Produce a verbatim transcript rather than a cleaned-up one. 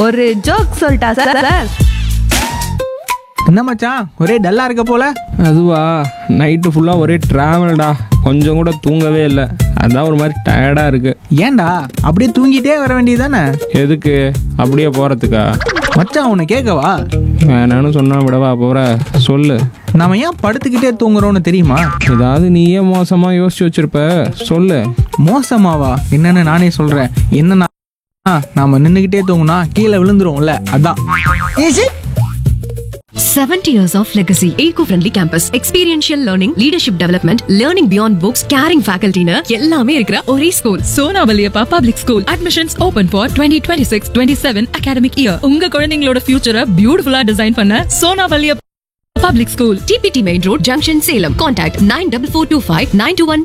ஒரு ஜோக் சொல்லிட்டா sir sir என்ன மச்சான் ஒரே டல்லா இருக்க போல. அதுவா, நைட்டு ஃபுல்லாக ஒரே ட்ராவல்டா, கொஞ்சம் கூட தூங்கவே இல்லை. அதான் ஒரு மாதிரி டயர்டாக இருக்குது. ஏன்டா அப்படியே தூங்கிட்டே வர வேண்டியதானே? எதுக்கு அப்படியே போகிறதுக்கா? மச்சான் உன்னை கேட்கவா? வேணான்னு சொன்னா விடவா போகிற? சொல்லு. நாம ஏன் படுத்துக்கிட்டே தூங்குறோன்னு தெரியுமா? ஏதாவது நீயே மோசமாக யோசிச்சு வச்சிருப்ப, சொல்லு. மோசமாவா? என்னன்னு நானே சொல்றேன். என்னன்னா நாம நின்னுகிட்டே தூங்குனா கீழே விழுந்துருவோம்ல, அதான். seventy years of legacy. Eco-friendly campus. Experiential learning, leadership development, learning beyond books, caring faculty னு எல்லாமே இருக்கிற ஒரே school. Sona Valliappa public school. Admissions open for twenty twenty-six twenty-seven academic year. உங்க குழந்தைங்களோட ஃபியூச்சரை பியூட்டிஃபுல்லா டிசைன் பண்ண Sona Valliappa public school. T P T Main Road, Junction, Salem. Contact nine four four two five nine two one